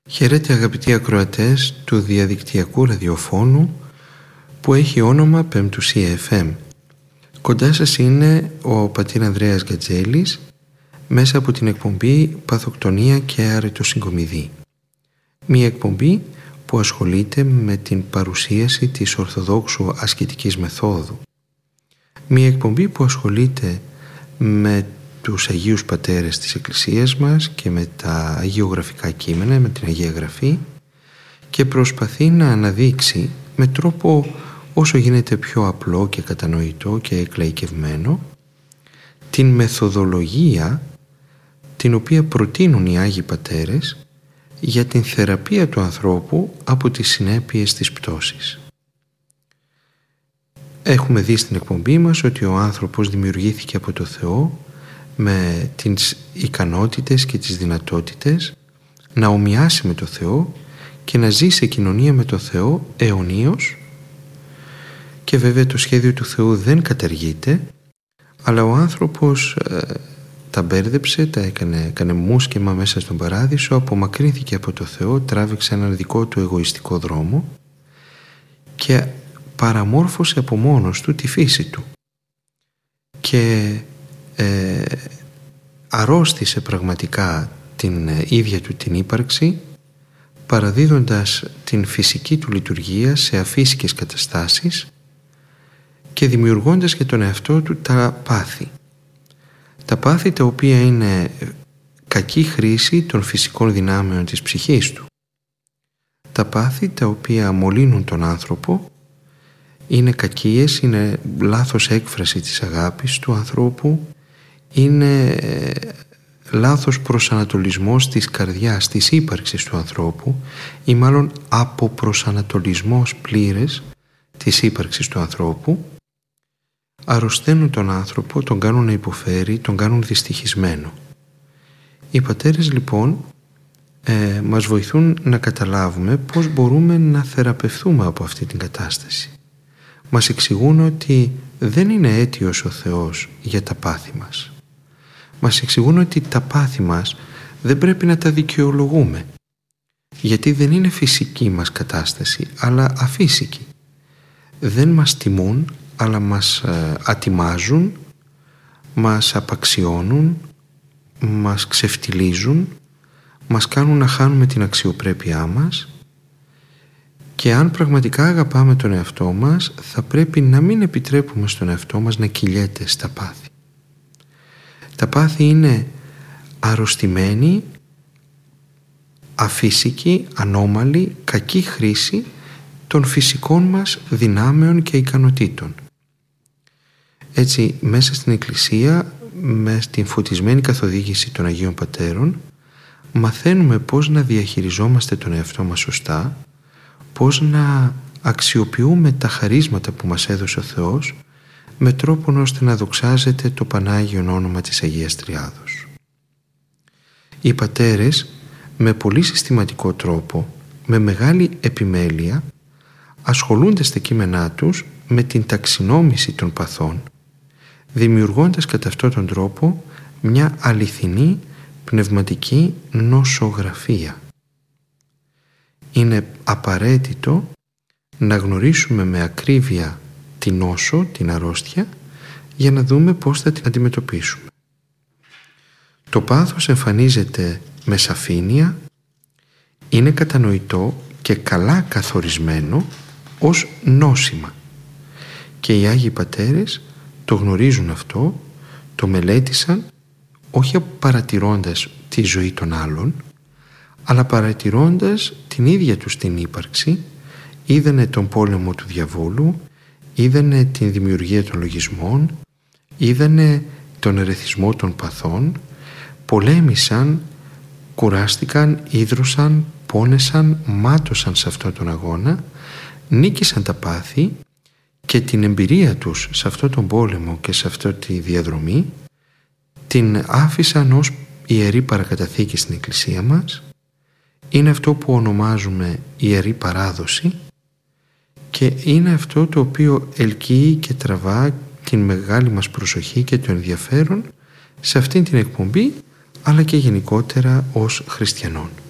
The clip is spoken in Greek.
Χαίρετε αγαπητοί ακροατές του διαδικτυακού ραδιοφώνου που έχει όνομα Πεμπτουσία FM. Κοντά σας είναι ο πατήρ Ανδρέας Γκατζέλης μέσα από την εκπομπή Παθοκτονία και Αρετοσυγκομιδή. Μια εκπομπή που ασχολείται με την παρουσίαση της Ορθοδόξου ασκητικής μεθόδου. Μια εκπομπή που ασχολείται με τους Αγίους Πατέρες της Εκκλησίας μας και με τα αγιογραφικά κείμενα, με την Αγία Γραφή, και προσπαθεί να αναδείξει με τρόπο όσο γίνεται πιο απλό και κατανοητό και εκλαϊκευμένο την μεθοδολογία την οποία προτείνουν οι Άγιοι Πατέρες για την θεραπεία του ανθρώπου από τις συνέπειες της πτώσης. Έχουμε δει στην εκπομπή μας ότι ο άνθρωπος δημιουργήθηκε από το Θεό με τις ικανότητες και τις δυνατότητες να ομοιάσει με το Θεό και να ζει σε κοινωνία με το Θεό αιωνίως, και βέβαια το σχέδιο του Θεού δεν καταργείται, αλλά ο άνθρωπος τα μπέρδεψε, τα έκανε μουσκεμα μέσα στον παράδεισο, απομακρύνθηκε από το Θεό, τράβηξε έναν δικό του εγωιστικό δρόμο και παραμόρφωσε από μόνος του τη φύση του και αρρώστησε πραγματικά την ίδια του την ύπαρξη, παραδίδοντας την φυσική του λειτουργία σε αφύσικες καταστάσεις και δημιουργώντας για τον εαυτό του τα πάθη. Τα πάθη τα οποία είναι κακή χρήση των φυσικών δυνάμεων της ψυχής του. Τα πάθη τα οποία μολύνουν τον άνθρωπο, είναι κακίες, είναι λάθος έκφραση της αγάπης του ανθρώπου, είναι λάθος προσανατολισμός της καρδιάς, της ύπαρξης του ανθρώπου, ή μάλλον αποπροσανατολισμός πλήρες της ύπαρξης του ανθρώπου. Αρρωσταίνουν τον άνθρωπο, τον κάνουν να υποφέρει, τον κάνουν δυστυχισμένο. Οι πατέρες λοιπόν μας βοηθούν να καταλάβουμε πώς μπορούμε να θεραπευθούμε από αυτή την κατάσταση. Μας εξηγούν ότι δεν είναι αίτιος ο Θεός για τα πάθη μας. Μας εξηγούν ότι τα πάθη μας δεν πρέπει να τα δικαιολογούμε, γιατί δεν είναι φυσική μας κατάσταση, αλλά αφύσικη. Δεν μας τιμούν, αλλά μας ατιμάζουν, μας απαξιώνουν, μας ξεφτιλίζουν, μας κάνουν να χάνουμε την αξιοπρέπειά μας, και αν πραγματικά αγαπάμε τον εαυτό μας, θα πρέπει να μην επιτρέπουμε στον εαυτό μας να κυλιέται στα πάθη. Τα πάθη είναι αρρωστημένη, αφύσικη, ανώμαλη, κακή χρήση των φυσικών μας δυνάμεων και ικανοτήτων. Έτσι, μέσα στην Εκκλησία, με την φωτισμένη καθοδήγηση των Αγίων Πατέρων, μαθαίνουμε πώς να διαχειριζόμαστε τον εαυτό μας σωστά, πώς να αξιοποιούμε τα χαρίσματα που μας έδωσε ο Θεός με τρόπον ώστε να δοξάζεται το Πανάγιον όνομα της Αγίας Τριάδος. Οι πατέρες με πολύ συστηματικό τρόπο, με μεγάλη επιμέλεια, ασχολούνται στα κείμενά τους με την ταξινόμηση των παθών, δημιουργώντας κατά αυτόν τον τρόπο μια αληθινή πνευματική νοσογραφία. Είναι απαραίτητο να γνωρίσουμε με ακρίβεια την νόσο, την αρρώστια, για να δούμε πώς θα την αντιμετωπίσουμε. Το πάθος εμφανίζεται με σαφήνεια, είναι κατανοητό και καλά καθορισμένο ως νόσημα, και οι Άγιοι Πατέρες το γνωρίζουν αυτό, το μελέτησαν, όχι παρατηρώντας τη ζωή των άλλων, αλλά παρατηρώντας την ίδια τους την ύπαρξη. Είδανε τον πόλεμο του διαβόλου, είδανε την δημιουργία των λογισμών, είδανε τον ερεθισμό των παθών, πολέμησαν, κουράστηκαν, ίδρωσαν, πόνεσαν, μάτωσαν σε αυτόν τον αγώνα, νίκησαν τα πάθη, και την εμπειρία τους σε αυτόν τον πόλεμο και σε αυτή τη διαδρομή την άφησαν ως ιερή παρακαταθήκη στην Εκκλησία μας. Είναι αυτό που ονομάζουμε ιερή παράδοση, και είναι αυτό το οποίο ελκύει και τραβά την μεγάλη μας προσοχή και το ενδιαφέρον σε αυτήν την εκπομπή, αλλά και γενικότερα ως χριστιανών.